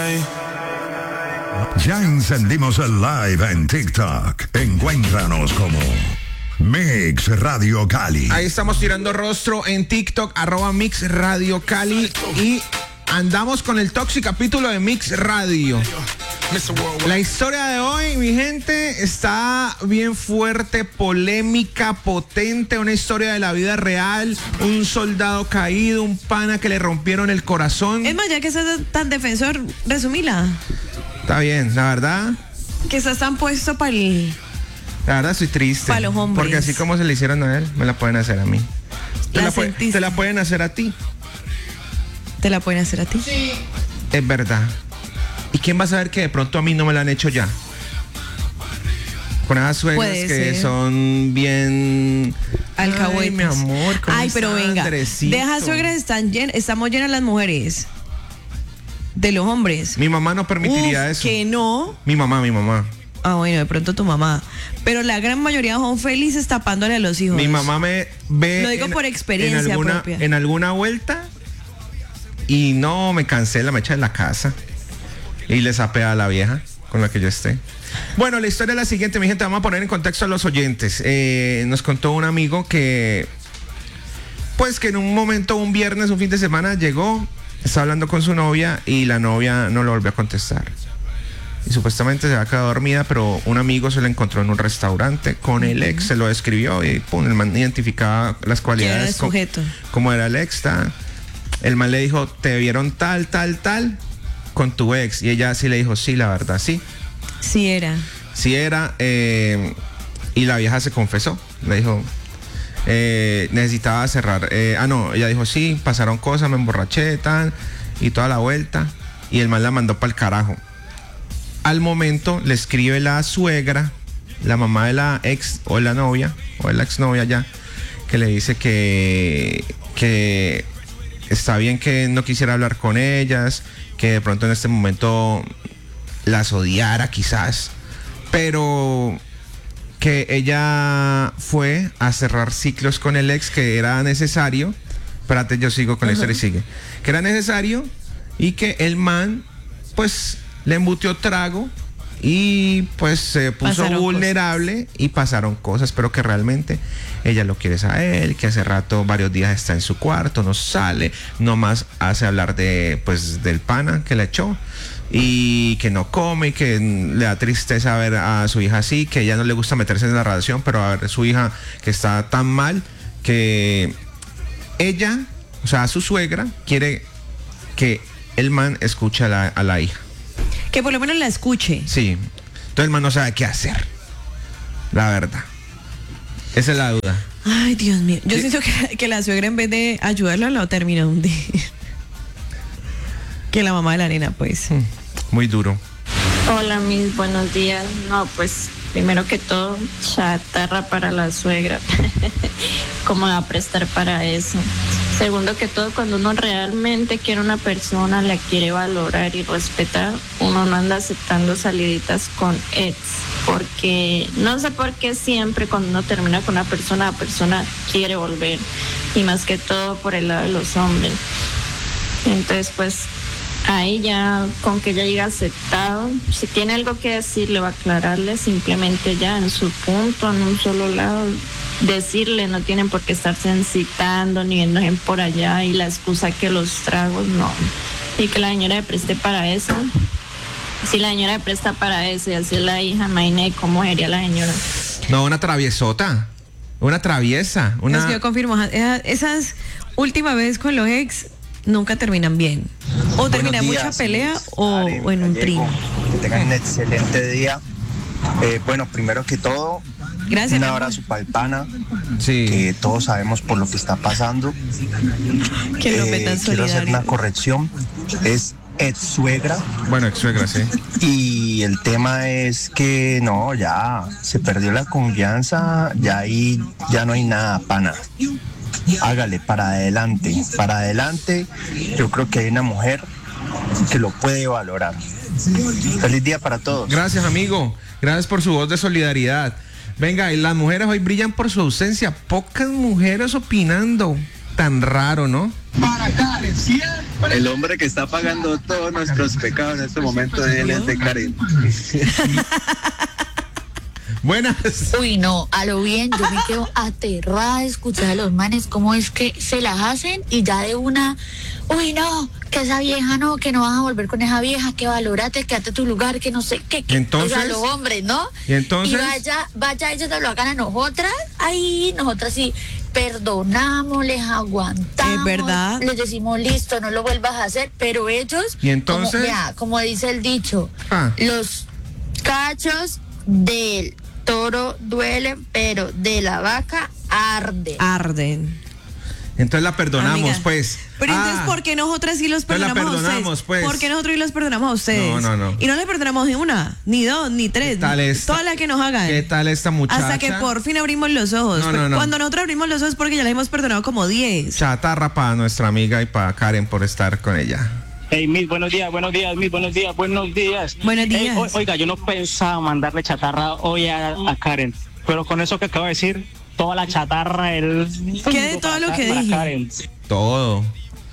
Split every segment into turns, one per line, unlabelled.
Ya encendimos el live en TikTok. Encuéntranos como Mix Radio Cali.
Ahí estamos tirando rostro en TikTok, @Mix Radio Cali. Y andamos con el Toxic capítulo de Mix Radio. La historia de hoy, mi gente, está bien fuerte, polémica, potente, una historia de la vida real, un soldado caído, un pana que le rompieron el corazón.
Es más, ya que estás tan defensor, resumila.
Está bien, la verdad.
Que estás tan puesto para el...
La verdad estoy triste.
Para los hombres.
Porque así como se le hicieron a él, me la pueden hacer a mí. Te la pueden hacer a ti.
¿Te la pueden hacer a ti?
Sí. Es verdad. ¿Y quién va a saber que de pronto a mí no me la han hecho ya? Con esas suegras que son bien...
alcahuetes.
Ay, mi amor,
ay, pero venga,
Andresito.
de esas suegras estamos llenas las mujeres. De los hombres.
Mi mamá no permitiría eso.
Que no.
Mi mamá.
Ah, bueno, de pronto tu mamá. Pero la gran mayoría son felices tapándole a los hijos.
Mi mamá me ve...
Lo digo por experiencia propia.
En alguna vuelta y no me cancela, me echa en la casa y le sapea a la vieja con la que yo esté. Bueno, la historia es la siguiente, mi gente. Vamos a poner en contexto a los oyentes. Nos contó un amigo que pues que en un momento, un viernes, un fin de semana, llegó, estaba hablando con su novia y la novia no le volvió a contestar. Y supuestamente se había quedado dormida, pero un amigo se la encontró en un restaurante con el ex, se lo describió y pum, el man identificaba las cualidades.
Era el sujeto.
Como era el ex. El man le dijo, te vieron tal con tu ex. Y ella sí le dijo, sí, la verdad, sí.
Sí era.
Y la vieja se confesó. Le dijo, necesitaba cerrar. Ella dijo, sí, pasaron cosas, me emborraché, y toda la vuelta. Y el man la mandó para el carajo. Al momento le escribe la suegra, la mamá de la ex o la novia, o la exnovia ya, que le dice que está bien que no quisiera hablar con ellas, que de pronto en este momento las odiara quizás, pero que ella fue a cerrar ciclos con el ex, que era necesario. Espérate, yo sigo con la historia y sigue. Que era necesario y que el man, pues, le embutió trago y pues se puso vulnerable y pasaron cosas, pero que realmente ella lo quiere a él, que hace rato, varios días está en su cuarto, no sale, nomás hace hablar del pana que le echó y que no come y que le da tristeza ver a su hija así, que a ella no le gusta meterse en la relación, pero a ver su hija que está tan mal que ella, o sea, su suegra quiere que el man escuche a la hija.
Que por lo menos la escuche.
Sí. Entonces el man no sabe qué hacer. La verdad. Esa es la duda.
Ay, Dios mío. Yo siento que la suegra, en vez de ayudarla, la termina de hundir. Que la mamá de la nena, pues.
Muy duro.
Hola, mis buenos días. No, pues, primero que todo, chatarra para la suegra. ¿Cómo va a prestar para eso? Segundo que todo, cuando uno realmente quiere una persona, la quiere valorar y respetar, uno no anda aceptando saliditas con ex, porque no sé por qué siempre cuando uno termina con una persona, la persona quiere volver, y más que todo por el lado de los hombres. Entonces, pues, ahí ya con que ella haya aceptado, si tiene algo que decirle o aclararle, simplemente ya en su punto, en un solo lado, decirle, no tienen por qué estarse incitando ni yéndose por allá y la excusa que los tragos, no. Y que la señora le preste para eso. Si la señora le presta para eso y así es la hija, imagínate cómo sería la señora.
No, una traviesota. Una traviesa.
Es que yo confirmo, esas últimas veces con los ex nunca terminan bien. O terminan en mucha pelea o en un trino.
Que tengan un excelente día. Bueno, primero que todo,
gracias,
un abrazo para el pana,
sí,
que todos sabemos por lo que está pasando.
Que lo metan
quiero hacer una corrección, es ex suegra.
Bueno, ex suegra, sí.
Y el tema es que no, ya se perdió la confianza, ya ahí ya no hay nada, pana. Hágale para adelante. Yo creo que hay una mujer que lo puede valorar. Feliz día para todos.
Gracias, amigo. Gracias por su voz de solidaridad. Venga, y las mujeres hoy brillan por su ausencia. Pocas mujeres opinando. Tan raro, ¿no?
El hombre que está pagando todos nuestros pecados en este momento él es de Karen.
Buenas.
Uy, no, a lo bien, yo me quedo aterrada de escuchar a los manes cómo es que se las hacen y ya de una, uy, no, que esa vieja no, que no vas a volver con esa vieja, que valórate, quédate tu lugar, que no sé qué.
Entonces,
o sea, los hombres, ¿no?
Y entonces,
vaya, ellos nos lo hagan a nosotras, ahí, nosotras sí perdonamos, les aguantamos.
Es verdad.
Les decimos, listo, no lo vuelvas a hacer, pero ellos,
y entonces,
como dice el dicho, los cachos del toro duelen, pero de la vaca arden.
Entonces la perdonamos,
Amiga,
pues.
Pero entonces, ¿por qué nosotras sí los perdonamos a ustedes?
Pues.
¿Por qué nosotros sí los perdonamos a ustedes?
No.
Y no les perdonamos ni una, ni dos, ni tres. Todas las que nos hagan.
¿Qué tal esta muchacha?
Hasta que por fin abrimos los ojos.
No.
Cuando nosotros abrimos los ojos porque ya les hemos perdonado como 10.
Chatarra para nuestra amiga y para Karen por estar con ella.
Hey, Miss, buenos días. Buenos días.
Buenos días.
Oiga, yo no pensaba mandarle chatarra hoy a Karen, pero con eso que acabo de decir, toda la chatarra,
¿Qué de todo lo que dije?
Karen.
Todo.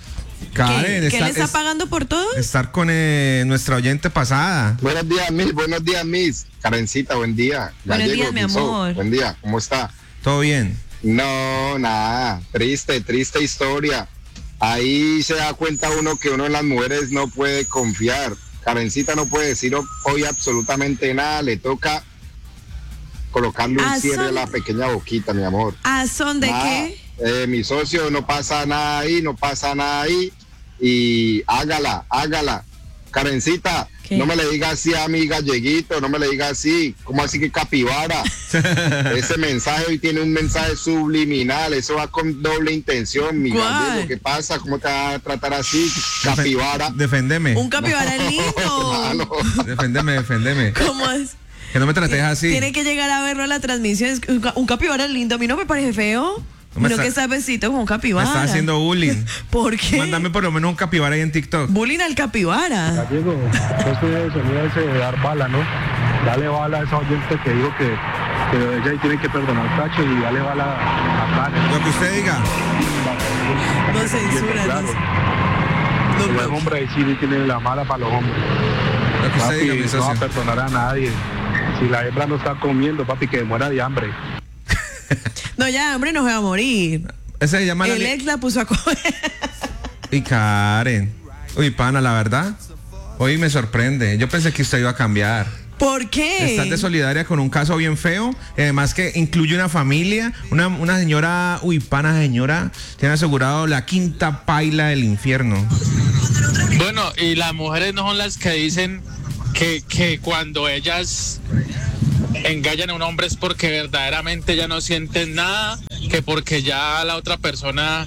Karen,
¿Qué le está pagando por todo?
Estar con nuestra oyente pasada.
Buenos días, Miss. Karencita, buen día.
Buenos días, mi amor.
Buen día, ¿cómo está?
¿Todo bien?
No, nada. Triste historia. Ahí se da cuenta uno que uno en las mujeres no puede confiar. Karencita no puede decir hoy absolutamente nada. Le toca colocarle un cierre a la pequeña boquita, mi amor.
¿A son de qué?
Mi socio, no pasa nada ahí. Y hágala. Karencita,
¿qué?
No me le diga así a mi galleguito, no me le diga así. ¿Cómo así que capibara? Ese mensaje hoy tiene un mensaje subliminal, eso va con doble intención, mi gallego. ¿Qué pasa? ¿Cómo te va a tratar así? Capibara.
Deféndeme.
Un capibara lindo.
No.
Deféndeme.
¿Cómo es?
Que no me trates así.
Tiene que llegar a verlo a la transmisión. Es un capibara lindo. A mí no me parece feo. No que está besito con un capibara.
Me está haciendo bullying.
¿Por qué?
Mándame por lo menos un capibara ahí en TikTok.
Bullying al capibara.
Gallego, yo soy el sonido ese de dar bala, ¿no? Dale bala a esa oyente que digo que ella ahí tiene que perdonar al cacho y dale bala a Karen.
Lo que usted diga.
No censura.
Claro. El hombre ahí sí tiene la mala para los hombres.
Lo que usted diga, mi
no
socio.
va a perdonar a nadie. Si la hembra no está comiendo, papi, que muera de hambre.
No, ya, hombre, no se va a morir.
Ese se llama
El ex la puso a comer.
Y Karen. Uy, pana, la verdad. Hoy me sorprende. Yo pensé que usted iba a cambiar.
¿Por qué?
Estás de solidaria con un caso bien feo. Además que incluye una familia. Una señora, pana señora, tiene asegurado la quinta paila del infierno.
Bueno, y las mujeres no son las que dicen que cuando ellas engañan a un hombre es porque verdaderamente ya no sienten nada, que porque ya la otra persona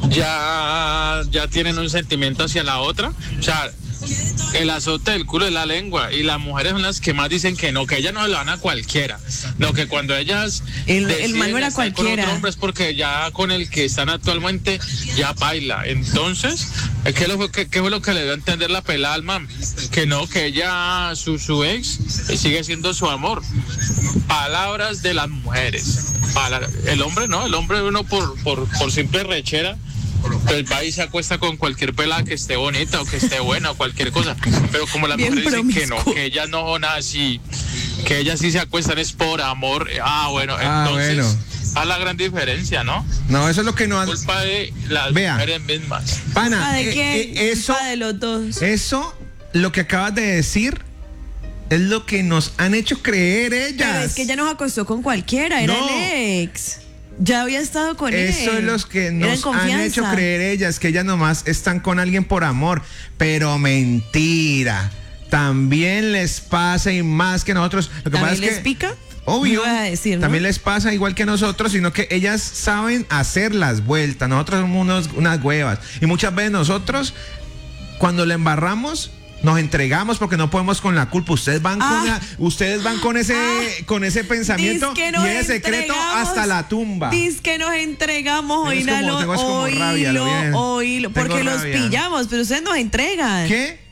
ya tienen un sentimiento hacia la otra. O sea, el azote del culo es la lengua, y las mujeres son las que más dicen que no, que ellas no le van a cualquiera, no, que cuando ellas
el man no era
estar con
cualquiera.
otro hombre es porque ya con el que están actualmente ya baila. Entonces, ¿qué fue lo que le dio a entender la pelada al man? Que no, que ella, su ex sigue siendo su amor. Palabras de las mujeres. El hombre no, el hombre uno por simple rechera, pues va y se acuesta con cualquier pelada que esté bonita o que esté buena o cualquier cosa. Pero como las
Bien
mujeres dicen que no,
promiscuo.
que ellas no son así, que ellas sí se acuestan es por amor. Entonces a la gran diferencia, ¿no?
No, eso es lo que no hace.
Culpa de las
Vea.
mujeres mismas.
Pana,
¿De qué?
eso,
Culpa de los dos.
eso, lo que acabas de decir, es lo que nos han hecho creer ellas.
Pero es que ella nos acostó con cualquiera, era
No.
el ex. Ya había estado con él.
Eso es lo que
Era en
nos han
confianza.
hecho creer ellas, que ellas nomás están con alguien por amor. Pero mentira. También les pasa, y más que nosotros. Lo que pasa
¿También
es
les
que,
pica?
obvio,
Me ibas a decir, ¿no?
también les pasa igual que a nosotros, sino que ellas saben hacer las vueltas. Nosotros somos unas huevas. Y muchas veces nosotros, cuando le embarramos, nos entregamos porque no podemos con la culpa. Ustedes van con ese pensamiento
Dizque
y
nos
ese secreto
entregamos,
hasta la tumba.
Dice que nos entregamos,
Tengo como rabia, lo bien.
oílo,
Tengo
porque los
rabia.
pillamos, pero ustedes nos entregan.
¿Qué?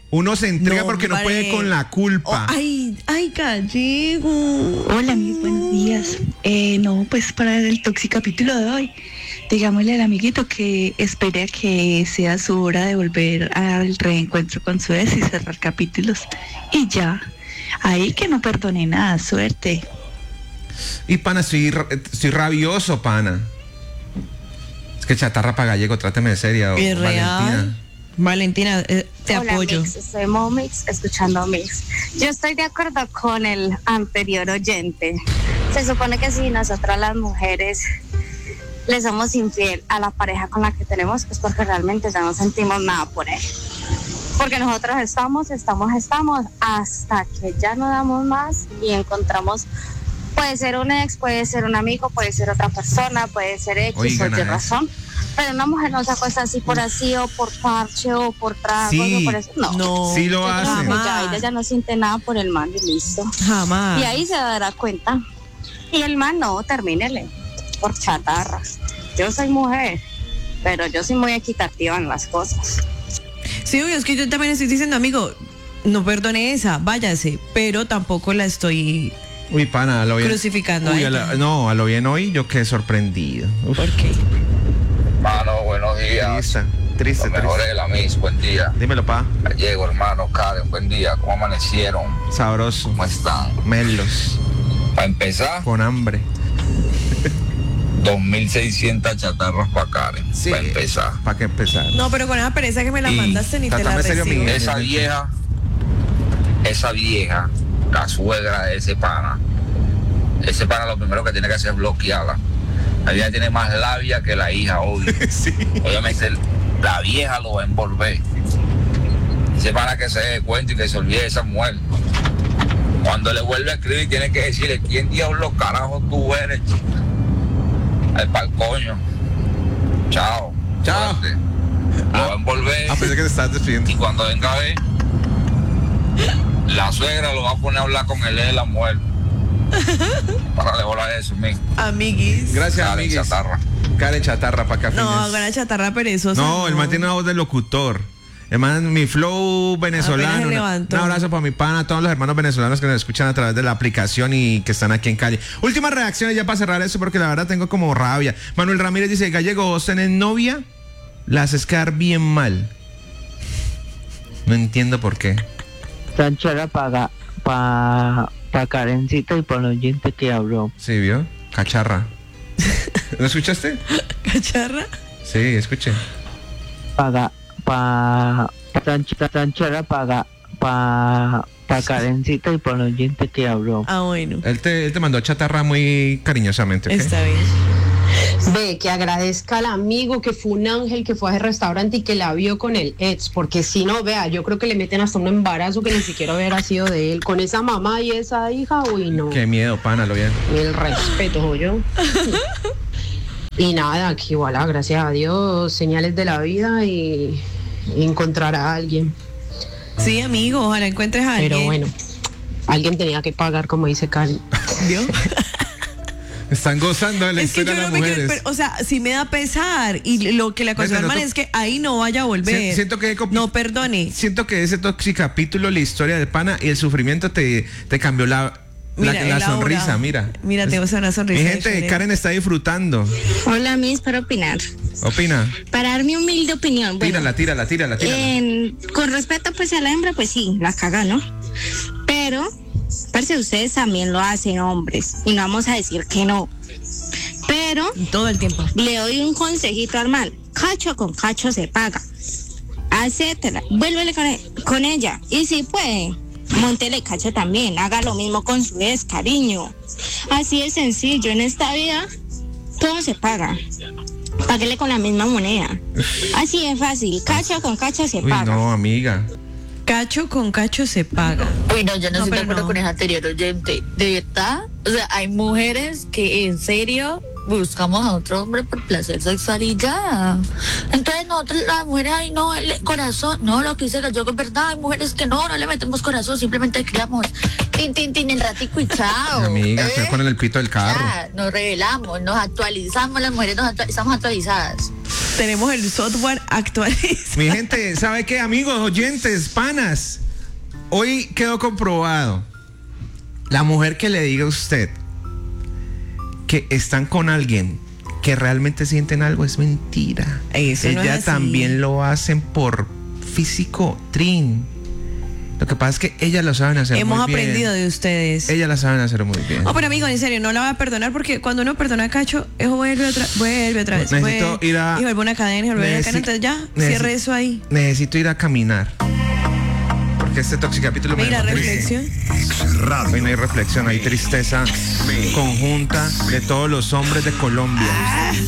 Uno se entrega
No,
porque no
hombre.
puede con la culpa.
Ay, gallego.
Hola, mis buenos días. No, pues para el capítulo de hoy, digámosle al amiguito que espere a que sea su hora de volver al reencuentro con su ex y cerrar capítulos. Y ya, ahí que no perdone nada, suerte.
Y pana, estoy rabioso, pana. Es que chatarra para gallego, tráteme de seria.
Es real. Valentina, te
Hola,
apoyo.
Mix, soy Momix, escuchando Mix. Yo estoy de acuerdo con el anterior oyente. Se supone que si nosotras las mujeres le somos infiel a la pareja con la que tenemos, es porque realmente ya no sentimos nada por él. Porque nosotros estamos hasta que ya no damos más y encontramos, puede ser un ex, puede ser un amigo, puede ser otra persona, puede ser X o Y razón. Pero una mujer no se acuesta así por así o por parche o por tragos o por eso. No,
sí lo hace.
Ella ya no siente nada por el man y listo.
Jamás.
Y ahí se dará cuenta. Y el man no, termínele por chatarras. Yo soy mujer, pero yo soy muy equitativa en las cosas.
Sí, obvio, es que yo también estoy diciendo, amigo, no perdone esa, váyase, pero tampoco la estoy
Uy, pana, a lo bien.
crucificando.
Uy,
a ella.
no, a lo bien hoy yo quedé sorprendido. Uf.
¿Por qué?
Mano, buenos días.
Triste.
Lo mejor es la Miss, buen día.
Dímelo, pa.
Gallego, hermano, Karen, buen día. ¿Cómo amanecieron?
Sabroso.
¿Cómo están?
Melos.
Para empezar,
con hambre.
2.600 chatarras para Karen.
Sí,
para empezar.
¿Para qué empezar?
No, pero con esa pereza que me la mandaste ni te la recibo.
Esa vieja, la suegra de ese pana lo primero que tiene que hacer es bloquearla. La vieja tiene más labia que la hija, obvio.
Sí.
Obviamente la vieja lo va a envolver. Ese pana que se dé cuenta y que se olvide de esa mujer. Cuando le vuelve a escribir tiene que decirle quién diablo carajo tú eres, chica. Al palcoño. Chao. Suerte. Lo va a envolver.
Pensé que te estás despidiendo.
Y cuando venga a ver, la suegra lo va a poner a hablar con él de la mujer. Para le volar eso,
amiguis.
Gracias,
Karen
amiguis.
Chatarra.
Karen Chatarra, para acá.
No, hagan la chatarra perezosa.
No, el man tiene una voz de locutor. El man, mi flow venezolano. Un abrazo para mi pana, a todos los hermanos venezolanos que nos escuchan a través de la aplicación y que están aquí en calle. Últimas reacciones ya para cerrar eso, porque la verdad tengo como rabia. Manuel Ramírez dice: Gallego, ¿vos tenés novia? La haces quedar bien mal. No entiendo por qué.
Sanchara paga pa Karencita y por el oyente que habló.
Sí, ¿vio? Cacharra. ¿Lo escuchaste?
¿Cacharra?
Sí, escuché.
Paga Sanchara paga pa Karencita y por el oyente que habló.
Ah, bueno.
Él te mandó chatarra muy cariñosamente. ¿Okay?
Está bien.
Ve, que agradezca al amigo que fue un ángel que fue a ese restaurante y que la vio con el ex, porque si no, vea, yo creo que le meten hasta un embarazo que ni siquiera hubiera sido de él. Con esa mamá y esa hija, uy, no.
Qué miedo, pana, lo bien.
El respeto, yo. Y nada, que igual, gracias a Dios, señales de la vida y encontrar a alguien.
Sí, amigo, ojalá encuentres a alguien.
Pero bueno, alguien tenía que pagar, como dice Karen.
¿Vio?
Están gozando de la historia de las mujeres.
O sea, sí me da pesar. Y lo que le aconsejo al man es que ahí no vaya a volver.
Siento que
no perdone.
Siento que ese capítulo, la historia del pana y el sufrimiento te cambió la sonrisa, mira.
Mira, tengo una sonrisa.
Mi gente, Karen está disfrutando.
Hola, Miss, para opinar.
Opina.
Para dar mi humilde opinión. Bueno,
tírala.
Con respeto pues a la hembra, pues sí, la caga, ¿no? Pero, parece ustedes también lo hacen, hombres. Y no vamos a decir que no. Pero
todo el tiempo
le doy un consejito al man. Cacho con cacho se paga. Hacétela, vuélvele con ella. Y si puede, móntele cacho también. Haga lo mismo con su ex, cariño. Así es sencillo. En esta vida todo se paga. Páguele con la misma moneda. Así es fácil. Cacho con cacho se paga.
No, amiga.
Cacho con cacho se paga.
Uy, no, yo no estoy de acuerdo con ese anterior oyente. De verdad, o sea, hay mujeres que en serio buscamos a otro hombre por placer sexual y ya. Entonces nosotros, las mujeres, ay no, el corazón, no, lo que dice Gallego es verdad, hay mujeres que no le metemos corazón, simplemente criamos tin, el ratico y chao.
Amiga, se ponen el pito del carro.
Ya, nos revelamos, nos actualizamos, las mujeres estamos actualizadas.
tenemos el software actualizado.
Mi gente, ¿sabe qué, amigos, oyentes, panas? Hoy quedó comprobado. La mujer que le diga a usted que están con alguien que realmente sienten algo es mentira.
Eso no es
Ella
así.
también lo hacen por físico, trin. Lo que pasa es que ellas lo saben hacer
Hemos
muy bien.
aprendido de ustedes.
Ellas la saben hacer muy bien.
No, pero amigo, en serio, no la voy a perdonar porque cuando uno perdona a Cacho, eso vuelve otra vez.
Necesito ir a...
Y vuelve una cadena, y vuelve una cadena. Entonces ya, cierre eso ahí.
Necesito ir a caminar. Porque este capítulo me
Mira,
dejó
reflexión.
Hoy no hay reflexión, hay tristeza conjunta de todos los hombres de Colombia.